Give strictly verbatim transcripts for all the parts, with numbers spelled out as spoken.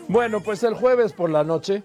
Bueno, pues el jueves por la noche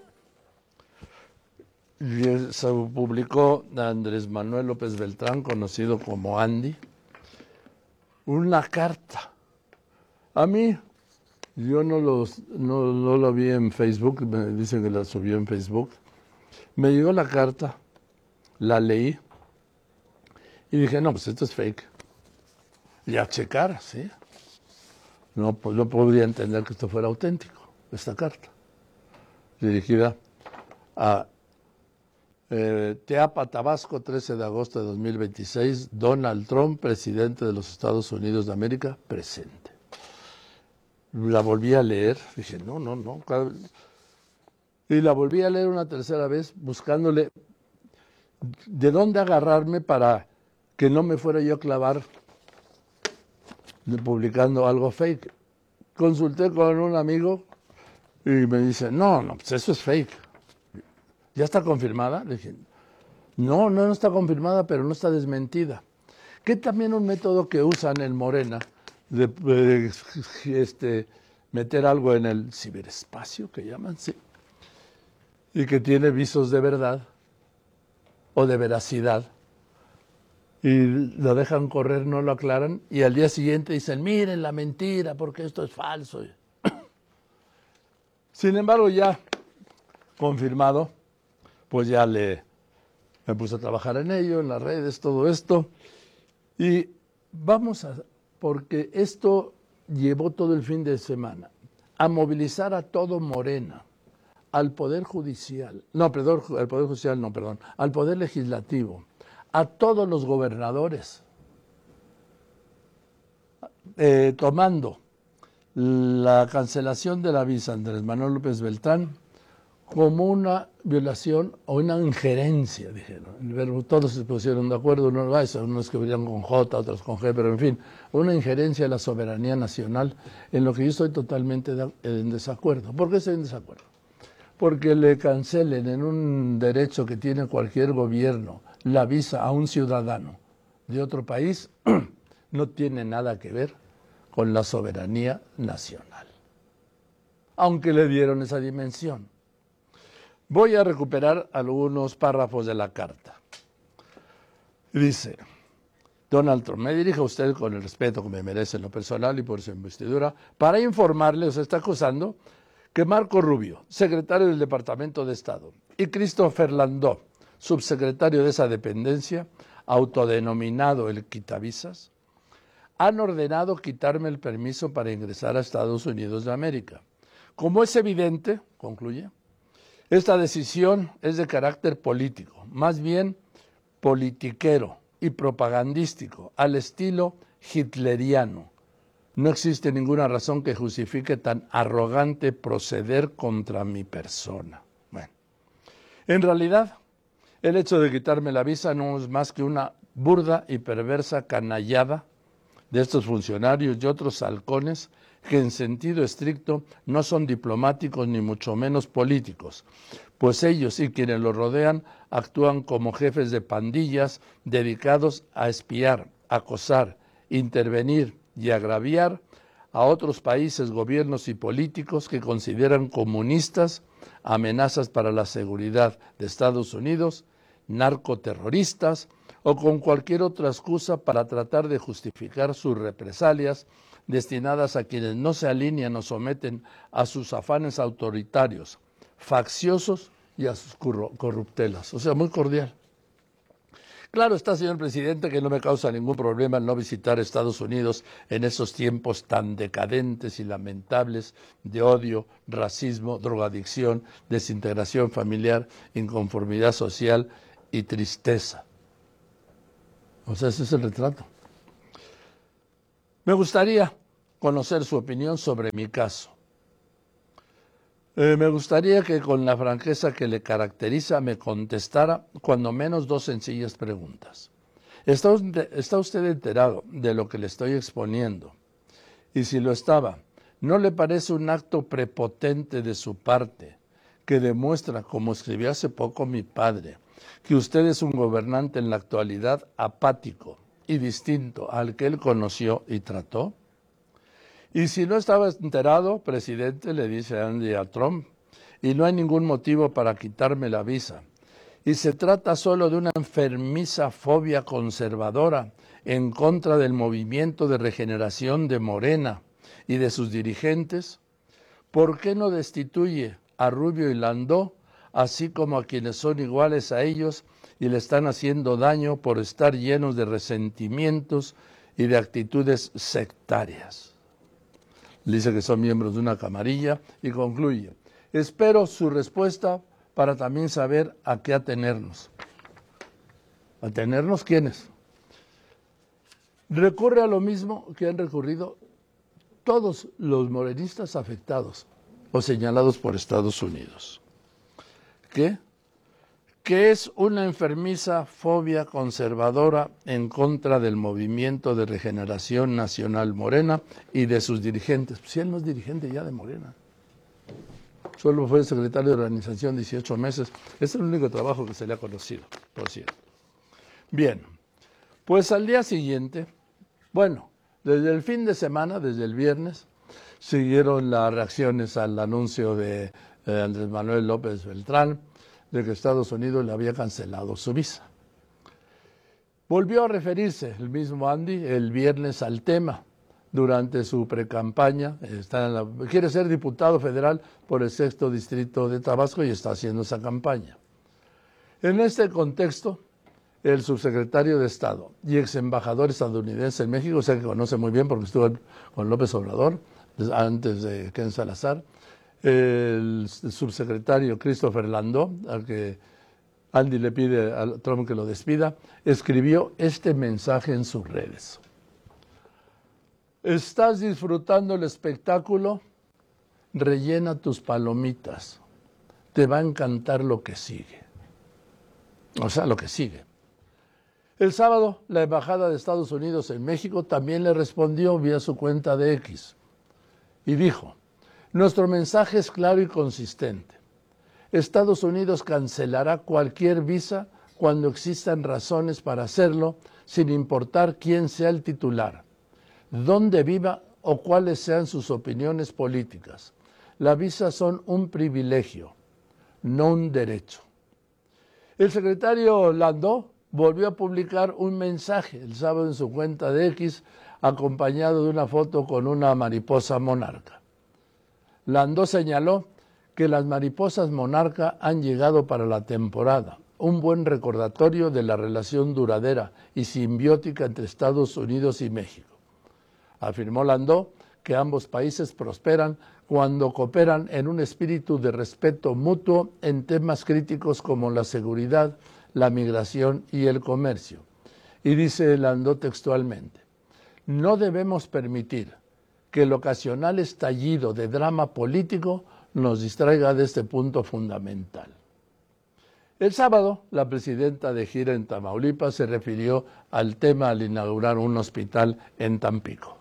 se publicó Andrés Manuel López Beltrán, conocido como Andy, una carta. A mí, yo no, los, no, no lo vi en Facebook, me dicen que la subió en Facebook. Me llegó la carta, la leí y dije, no, pues esto es fake. Y a checar, ¿sí? No, pues no podría entender que esto fuera auténtico, esta carta. Dirigida a eh, Teapa, Tabasco, trece de agosto de dos mil veintiséis, Donald Trump, presidente de los Estados Unidos de América, presente. La volví a leer, dije, no, no, no. Cada... Y la volví a leer una tercera vez, buscándole de dónde agarrarme para que no me fuera yo a clavar publicando algo fake. Consulté con un amigo y me dice, no, no, pues eso es fake. ¿Ya está confirmada? Le dije, no, no, no está confirmada, pero no está desmentida. Que también un método que usan en Morena, de, de este, meter algo en el ciberespacio, que llaman, sí, y que tiene visos de verdad o de veracidad, y lo dejan correr, no lo aclaran, y al día siguiente dicen, miren la mentira, porque esto es falso. Sin embargo, ya confirmado, pues ya le, me puse a trabajar en ello, en las redes, todo esto, y vamos a, porque esto llevó todo el fin de semana, a movilizar a todo Morena, al Poder Judicial, no, perdón, al Poder Judicial, no, perdón, al Poder Legislativo, a todos los gobernadores, eh, tomando la cancelación de la visa Andrés Manuel López Beltrán como una violación o una injerencia, dijeron. Todos se pusieron de acuerdo, unos, unos que venían con J, otros con G, pero en fin, una injerencia a la soberanía nacional, en lo que yo estoy totalmente de, en desacuerdo. ¿Por qué estoy en desacuerdo? Porque le cancelen en un derecho que tiene cualquier gobierno la visa a un ciudadano de otro país, no tiene nada que ver con la soberanía nacional, aunque le dieron esa dimensión. Voy a recuperar algunos párrafos de la carta. Dice, Donald Trump, me dirijo a usted con el respeto que me merece en lo personal y por su investidura, para informarle, os está acusando, que Marco Rubio, secretario del Departamento de Estado, y Christopher Landó, subsecretario de esa dependencia, autodenominado el quitavisas, han ordenado quitarme el permiso para ingresar a Estados Unidos de América. Como es evidente, concluye, esta decisión es de carácter político, más bien politiquero y propagandístico, al estilo hitleriano. No existe ninguna razón que justifique tan arrogante proceder contra mi persona. Bueno, en realidad, el hecho de quitarme la visa no es más que una burda y perversa canallada de estos funcionarios y otros halcones que en sentido estricto no son diplomáticos ni mucho menos políticos, pues ellos y quienes los rodean actúan como jefes de pandillas dedicados a espiar, acosar, intervenir y agraviar a otros países, gobiernos y políticos que consideran comunistas, amenazas para la seguridad de Estados Unidos, narcoterroristas o con cualquier otra excusa para tratar de justificar sus represalias destinadas a quienes no se alinean o someten a sus afanes autoritarios, facciosos y a sus corruptelas. O sea, muy cordial. Claro está, señor presidente, que no me causa ningún problema el no visitar Estados Unidos en esos tiempos tan decadentes y lamentables de odio, racismo, drogadicción, desintegración familiar, inconformidad social y tristeza. O sea, ese es el retrato. Me gustaría conocer su opinión sobre mi caso. Eh, me gustaría que con la franqueza que le caracteriza me contestara cuando menos dos sencillas preguntas. ¿Está usted, ¿Está usted enterado de lo que le estoy exponiendo? Y si lo estaba, ¿no le parece un acto prepotente de su parte que demuestra, como escribió hace poco mi padre, que usted es un gobernante en la actualidad apático y distinto al que él conoció y trató? Y si no estaba enterado, presidente, le dice Andy a Trump, y no hay ningún motivo para quitarme la visa. Y se trata solo de una enfermiza fobia conservadora en contra del movimiento de regeneración de Morena y de sus dirigentes. ¿Por qué no destituye a Rubio y Landó, así como a quienes son iguales a ellos y le están haciendo daño por estar llenos de resentimientos y de actitudes sectarias? Dice que son miembros de una camarilla y concluye: espero su respuesta para también saber a qué atenernos. ¿Atenernos quiénes? Recurre a lo mismo que han recurrido todos los morenistas afectados o señalados por Estados Unidos. ¿Qué? Que es una enfermiza fobia conservadora en contra del movimiento de regeneración nacional Morena y de sus dirigentes. Si él no es dirigente ya de Morena. Solo fue secretario de organización dieciocho meses. Es el único trabajo que se le ha conocido, por cierto. Bien, pues al día siguiente, bueno, desde el fin de semana, desde el viernes, siguieron las reacciones al anuncio de eh, Andrés Manuel López Beltrán de que Estados Unidos le había cancelado su visa. Volvió a referirse el mismo Andy el viernes al tema durante su precampaña. Está en la, quiere ser diputado federal por el sexto distrito de Tabasco y está haciendo esa campaña. En este contexto, el subsecretario de Estado y ex embajador estadounidense en México, o sea que conoce muy bien porque estuvo con López Obrador antes de Ken Salazar, el subsecretario Christopher Landó, al que Andy le pide a Trump que lo despida, escribió este mensaje en sus redes: ¿estás disfrutando el espectáculo? Rellena tus palomitas. Te va a encantar lo que sigue. O sea, lo que sigue. El sábado, la Embajada de Estados Unidos en México también le respondió vía su cuenta de X y dijo: nuestro mensaje es claro y consistente. Estados Unidos cancelará cualquier visa cuando existan razones para hacerlo, sin importar quién sea el titular, dónde viva o cuáles sean sus opiniones políticas. Las visas son un privilegio, no un derecho. El secretario Landó volvió a publicar un mensaje el sábado en su cuenta de X, acompañado de una foto con una mariposa monarca. Landó señaló que las mariposas monarca han llegado para la temporada, un buen recordatorio de la relación duradera y simbiótica entre Estados Unidos y México. Afirmó Landó que ambos países prosperan cuando cooperan en un espíritu de respeto mutuo en temas críticos como la seguridad, la migración y el comercio. Y dice Landó textualmente: no debemos permitir que el ocasional estallido de drama político nos distraiga de este punto fundamental. El sábado, la presidenta de gira en Tamaulipas se refirió al tema al inaugurar un hospital en Tampico.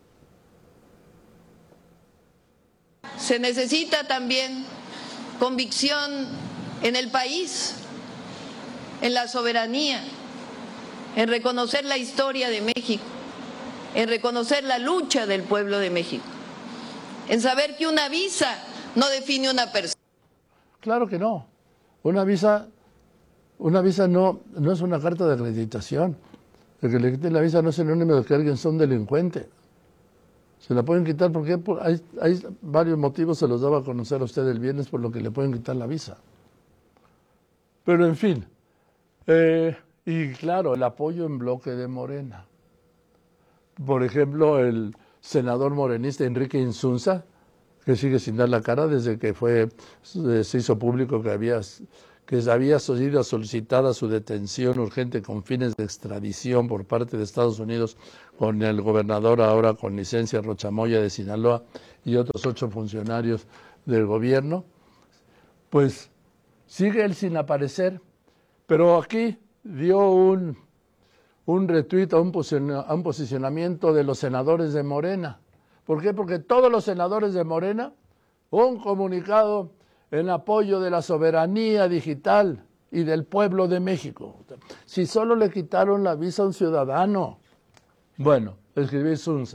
Se necesita también convicción en el país, en la soberanía, en reconocer la historia de México, en reconocer la lucha del pueblo de México, en saber que una visa no define una persona. Claro que no. Una visa, una visa no, no es una carta de acreditación. El que le quiten la visa no es sinónimo de que alguien es un delincuente. Se la pueden quitar porque hay, hay varios motivos, se los daba a conocer a usted el viernes, por lo que le pueden quitar la visa. Pero en fin, eh, y claro, el apoyo en bloque de Morena. Por ejemplo, el senador morenista Enrique Insunza, que sigue sin dar la cara desde que fue, se hizo público que había, que había sido solicitada su detención urgente con fines de extradición por parte de Estados Unidos con el gobernador ahora con licencia Rochamoya de Sinaloa y otros ocho funcionarios del gobierno, pues sigue él sin aparecer, pero aquí dio un, un retweet a un, a un posicionamiento de los senadores de Morena. ¿Por qué? Porque todos los senadores de Morena, un comunicado en apoyo de la soberanía digital y del pueblo de México. Si solo le quitaron la visa a un ciudadano. Bueno, escribí Sunza.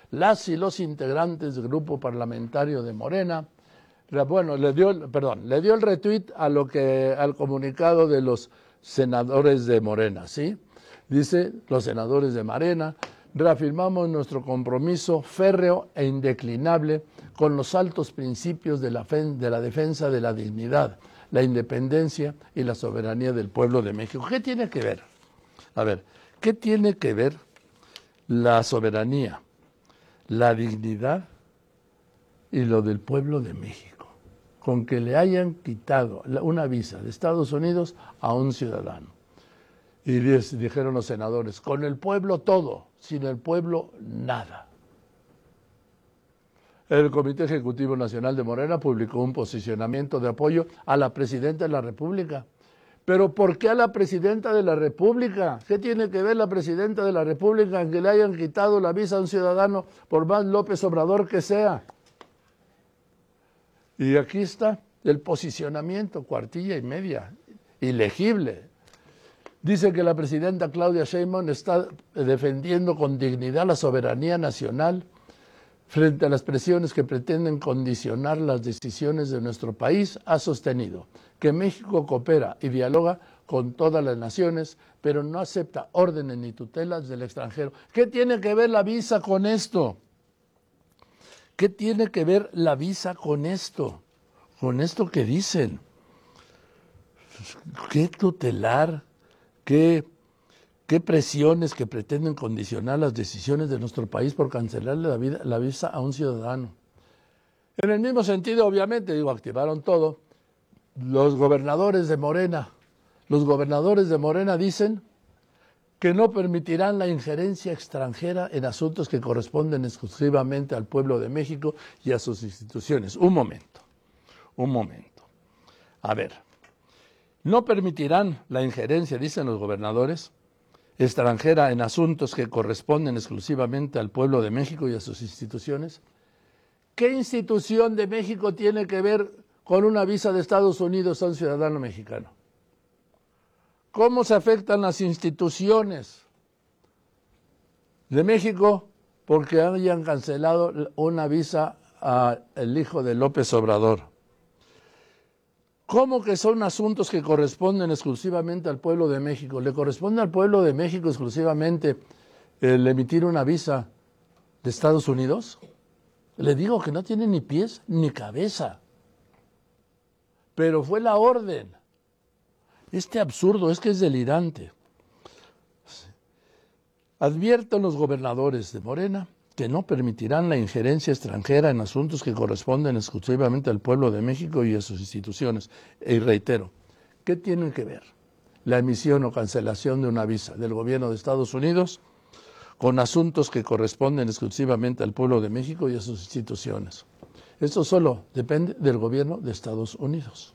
las y los integrantes del grupo parlamentario de Morena. Bueno, le dio, perdón, le dio el retweet a lo que, al comunicado de los senadores de Morena, ¿sí? Dice, los senadores de Morena, reafirmamos nuestro compromiso férreo e indeclinable con los altos principios de la, de la defensa de la dignidad, la independencia y la soberanía del pueblo de México. ¿Qué tiene que ver? A ver, ¿qué tiene que ver la soberanía, la dignidad y lo del pueblo de México con que le hayan quitado una visa de Estados Unidos a un ciudadano? Y dijeron los senadores, con el pueblo todo, sin el pueblo nada. El Comité Ejecutivo Nacional de Morena publicó un posicionamiento de apoyo a la Presidenta de la República. ¿Pero por qué a la Presidenta de la República? ¿Qué tiene que ver la Presidenta de la República en que le hayan quitado la visa a un ciudadano, por más López Obrador que sea? Y aquí está el posicionamiento, cuartilla y media, ilegible. Dice que la presidenta Claudia Sheinbaum está defendiendo con dignidad la soberanía nacional frente a las presiones que pretenden condicionar las decisiones de nuestro país. Ha sostenido que México coopera y dialoga con todas las naciones, pero no acepta órdenes ni tutelas del extranjero. ¿Qué tiene que ver la visa con esto? ¿Qué tiene que ver la visa con esto? Con esto que dicen. ¿Qué tutelar? ¿Qué, qué presiones que pretenden condicionar las decisiones de nuestro país por cancelarle la, vida, la visa a un ciudadano? En el mismo sentido, obviamente, digo, activaron todo. Los gobernadores de Morena, los gobernadores de Morena dicen que no permitirán la injerencia extranjera en asuntos que corresponden exclusivamente al pueblo de México y a sus instituciones. Un momento, un momento. A ver. No permitirán la injerencia, dicen los gobernadores, extranjera en asuntos que corresponden exclusivamente al pueblo de México y a sus instituciones. ¿Qué institución de México tiene que ver con una visa de Estados Unidos a un ciudadano mexicano? ¿Cómo se afectan las instituciones de México porque hayan cancelado una visa al hijo de López Obrador? ¿Cómo que son asuntos que corresponden exclusivamente al pueblo de México? ¿Le corresponde al pueblo de México exclusivamente el emitir una visa de Estados Unidos? Le digo que no tiene ni pies ni cabeza. Pero fue la orden. Este absurdo es que es delirante. Advierten los gobernadores de Morena que no permitirán la injerencia extranjera en asuntos que corresponden exclusivamente al pueblo de México y a sus instituciones. Y reitero, ¿qué tienen que ver la emisión o cancelación de una visa del gobierno de Estados Unidos con asuntos que corresponden exclusivamente al pueblo de México y a sus instituciones? Esto solo depende del gobierno de Estados Unidos.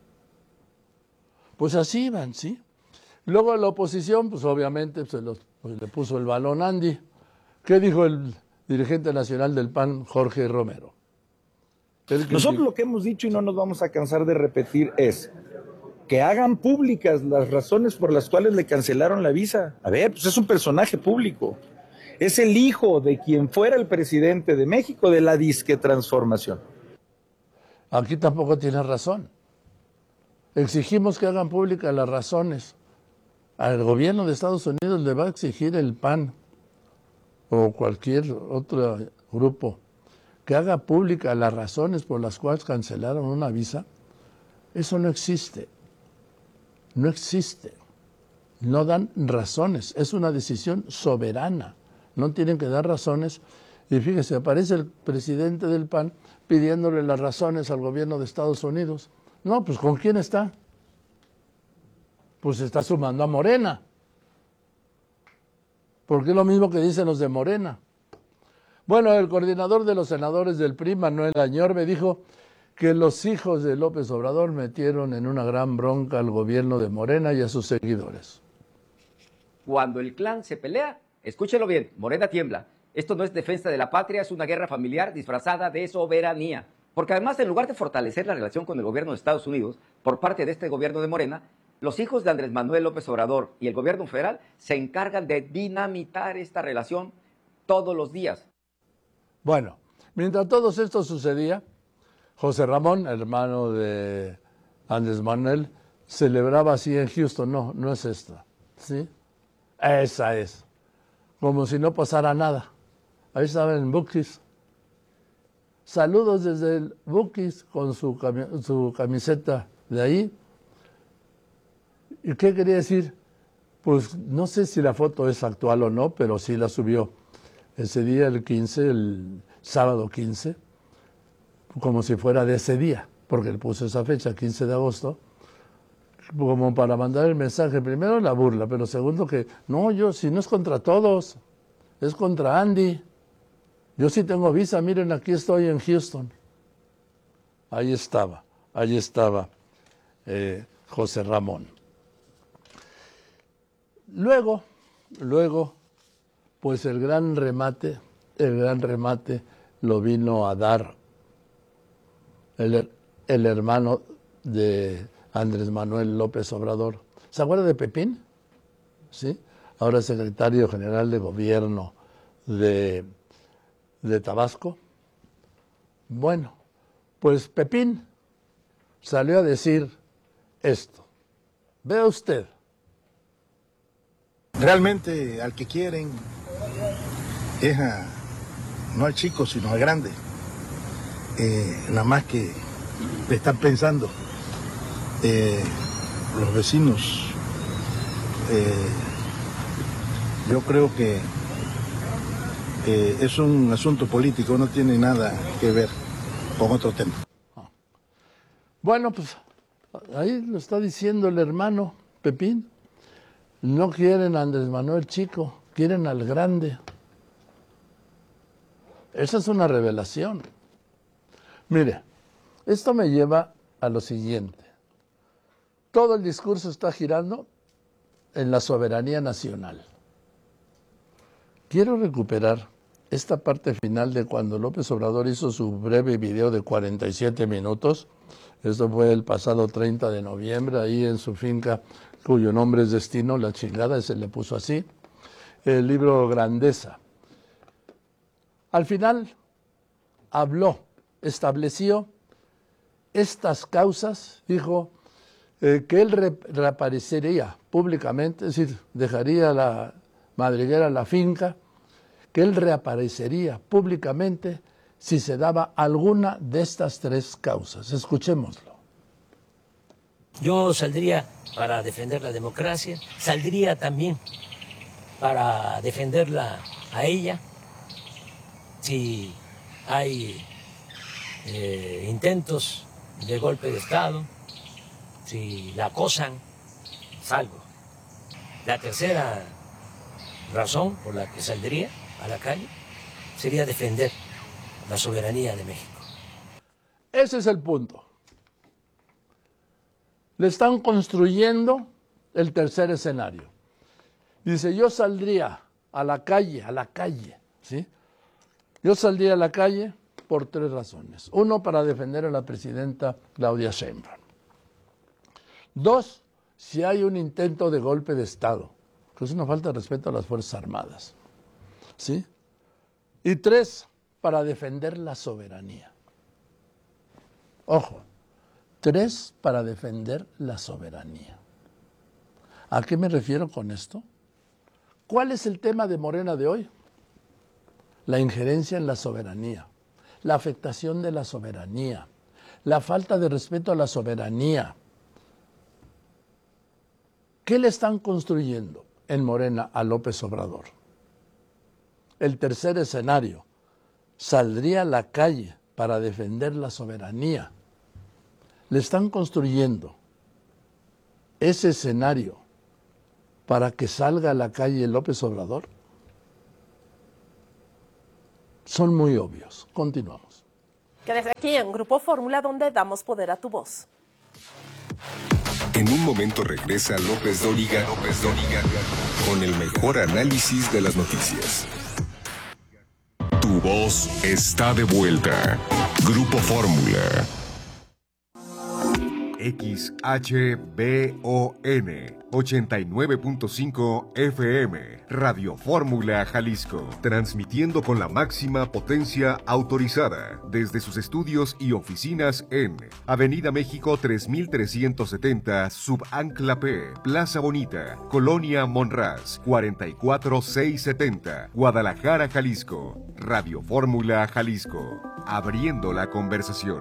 Pues así van, ¿sí? Luego la oposición, pues obviamente se los, pues, le puso el balón a Andy. ¿Qué dijo el dirigente nacional del P A N, Jorge Romero? Nosotros lo que hemos dicho y no nos vamos a cansar de repetir es que hagan públicas las razones por las cuales le cancelaron la visa. A ver, pues es un personaje público. Es el hijo de quien fuera el presidente de México de la disque transformación. Aquí tampoco tiene razón. Exigimos que hagan públicas las razones. Al gobierno de Estados Unidos le va a exigir el P A N o cualquier otro grupo que haga pública las razones por las cuales cancelaron una visa. Eso no existe. No existe. No dan razones. Es una decisión soberana. No tienen que dar razones. Y fíjese, aparece el presidente del P A N pidiéndole las razones al gobierno de Estados Unidos. No, pues ¿con quién está? Pues se está sumando a Morena. Porque es lo mismo que dicen los de Morena. Bueno, el coordinador de los senadores del P R I, Manuel Añorbe, dijo que los hijos de López Obrador metieron en una gran bronca al gobierno de Morena y a sus seguidores. Cuando el clan se pelea, escúchelo bien, Morena tiembla. Esto no es defensa de la patria, es una guerra familiar disfrazada de soberanía. Porque además, en lugar de fortalecer la relación con el gobierno de Estados Unidos por parte de este gobierno de Morena, los hijos de Andrés Manuel López Obrador y el gobierno federal se encargan de dinamitar esta relación todos los días. Bueno, mientras todo esto sucedía, José Ramón, hermano de Andrés Manuel, celebraba así en Houston. No, no es esta, ¿sí? Esa es. Como si no pasara nada. Ahí estaba en Buc-ee's. Saludos desde el Buc-ee's con su, cami- su camiseta de ahí. ¿Y qué quería decir? Pues no sé si la foto es actual o no, pero sí la subió ese día, el quince, el sábado quince, como si fuera de ese día, porque él puso esa fecha, quince de agosto, como para mandar el mensaje, primero la burla, pero segundo que, no, yo, si no es contra todos, es contra Andy. Yo sí tengo visa, miren, aquí estoy en Houston. Ahí estaba, ahí estaba eh, José Ramón. Luego, luego, pues el gran remate, el gran remate lo vino a dar el, el hermano de Andrés Manuel López Obrador. ¿Se acuerda de Pepín? ¿Sí? Ahora secretario general de gobierno de, de Tabasco. Bueno, pues Pepín salió a decir esto. Vea usted. Realmente al que quieren es a, no al chico, sino al grande. Eh, nada más que le están pensando eh, los vecinos. Eh, yo creo que eh, es un asunto político, no tiene nada que ver con otro tema. Bueno, pues ahí lo está diciendo el hermano Pepín. No quieren a Andrés Manuel chico, quieren al grande. Esa es una revelación. Mire, esto me lleva a lo siguiente. Todo el discurso está girando en la soberanía nacional. Quiero recuperar esta parte final de cuando López Obrador hizo su breve video de cuarenta y siete minutos. Esto fue el pasado treinta de noviembre, ahí en su finca, cuyo nombre es Destino, la chingada, se le puso así. El libro Grandeza. Al final habló, estableció estas causas, dijo eh, que él re reaparecería públicamente, es decir, dejaría la madriguera, la finca, que él reaparecería públicamente si se daba alguna de estas tres causas. Escuchémoslo. Yo saldría para defender la democracia, saldría también para defenderla a ella. Si hay eh, intentos de golpe de Estado, si la acosan, salgo. La tercera razón por la que saldría a la calle sería defender la soberanía de México. Ese es el punto. Le están construyendo el tercer escenario. Dice, yo saldría a la calle, a la calle, ¿sí? Yo saldría a la calle por tres razones. Uno, para defender a la presidenta Claudia Sheinbaum. Dos, si hay un intento de golpe de Estado, que es una falta de respeto a las Fuerzas Armadas, ¿sí? Y tres, para defender la soberanía. Ojo, tres para defender la soberanía. ¿A qué me refiero con esto? ¿Cuál es el tema de Morena de hoy? La injerencia en la soberanía, la afectación de la soberanía, la falta de respeto a la soberanía. ¿Qué le están construyendo en Morena a López Obrador? El tercer escenario, saldría a la calle para defender la soberanía. Le están construyendo ese escenario para que salga a la calle López Obrador. Son muy obvios. Continuamos. Quédate aquí en Grupo Fórmula, donde damos poder a tu voz. En un momento regresa López Dóriga, López Dóriga, con el mejor análisis de las noticias. Tu voz está de vuelta. Grupo Fórmula. X H B O N ochenta y nueve punto cinco F M, Radio Fórmula Jalisco, transmitiendo con la máxima potencia autorizada desde sus estudios y oficinas en Avenida México tres mil trescientos setenta, Subancla P, Plaza Bonita, Colonia Monraz, cuarenta y cuatro mil seiscientos setenta, Guadalajara, Jalisco. Radio Fórmula Jalisco, abriendo la conversación.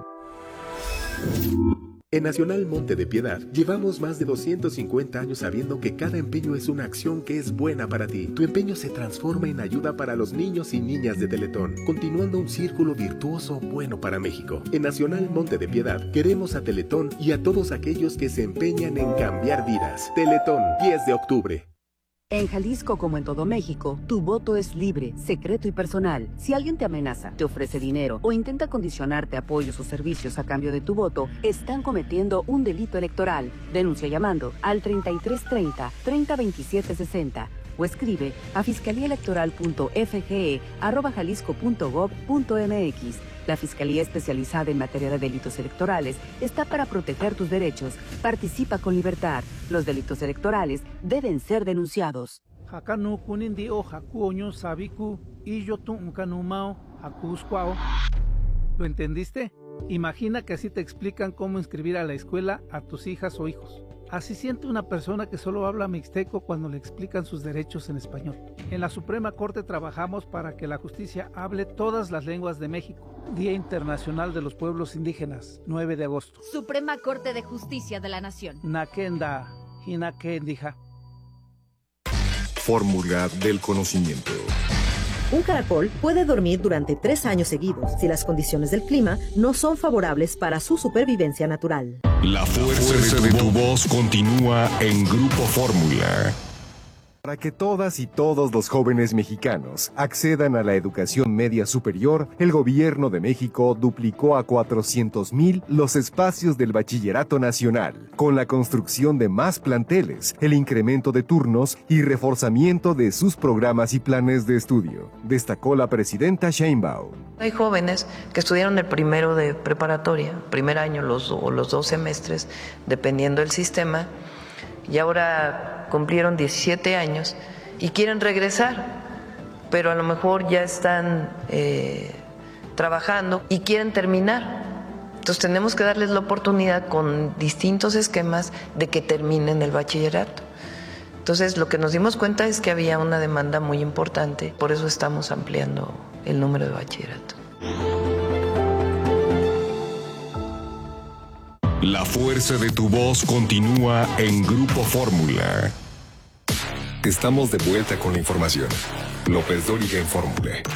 En Nacional Monte de Piedad, llevamos más de doscientos cincuenta años sabiendo que cada empeño es una acción que es buena para ti. Tu empeño se transforma en ayuda para los niños y niñas de Teletón, continuando un círculo virtuoso bueno para México. En Nacional Monte de Piedad, queremos a Teletón y a todos aquellos que se empeñan en cambiar vidas. Teletón, diez de octubre. En Jalisco, como en todo México, tu voto es libre, secreto y personal. Si alguien te amenaza, te ofrece dinero o intenta condicionarte apoyos o servicios a cambio de tu voto, están cometiendo un delito electoral. Denuncia llamando al treinta y tres treinta, treinta veintisiete sesenta o escribe a fiscalíaelectoral punto f g e arroba jalisco punto gob punto m x. La Fiscalía Especializada en Materia de Delitos Electorales está para proteger tus derechos. Participa con libertad. Los delitos electorales deben ser denunciados. ¿Lo entendiste? Imagina que así te explican cómo inscribir a la escuela a tus hijas o hijos. Así siente una persona que solo habla mixteco cuando le explican sus derechos en español. En la Suprema Corte trabajamos para que la justicia hable todas las lenguas de México. Día Internacional de los Pueblos Indígenas, nueve de agosto. Suprema Corte de Justicia de la Nación. Nakenda, Hinakendija. Fórmula del conocimiento. Un caracol puede dormir durante tres años seguidos si las condiciones del clima no son favorables para su supervivencia natural. La fuerza de tu voz continúa en Grupo Fórmula. Para que todas y todos los jóvenes mexicanos accedan a la educación media superior, el gobierno de México duplicó a cuatrocientos mil los espacios del bachillerato nacional, con la construcción de más planteles, el incremento de turnos y reforzamiento de sus programas y planes de estudio, destacó la presidenta Sheinbaum. Hay jóvenes que estudiaron el primero de preparatoria, primer año los, o los dos semestres, dependiendo del sistema, y ahora cumplieron diecisiete años y quieren regresar, pero a lo mejor ya están eh, trabajando y quieren terminar. Entonces tenemos que darles la oportunidad con distintos esquemas de que terminen el bachillerato. Entonces lo que nos dimos cuenta es que había una demanda muy importante, por eso estamos ampliando el número de bachillerato. La fuerza de tu voz continúa en Grupo Fórmula. Estamos de vuelta con la información. López Dóriga en Fórmula.